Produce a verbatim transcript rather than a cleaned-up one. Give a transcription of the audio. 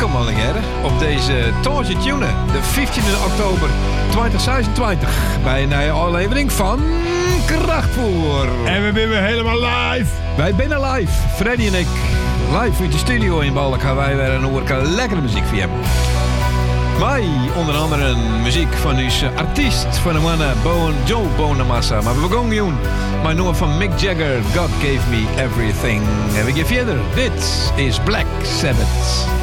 welkom alweer op deze Torge Tune, de vijftiende oktober tweeduizend zesentwintig, bij een nieuwe aflevering van Krachtvoer. En we zijn weer helemaal live. Wij zijn live, Freddy en ik, live uit de studio in Balk, gaan wij weer een oorke lekkere muziek voor hem. Wij onder andere muziek van onze artiest van de mannen Bon, Joe Bonamassa. Maar we begonnen gewoon met nummer van Mick Jagger, God Gave Me Everything. En we gaan verder. Dit is Black Sabbath.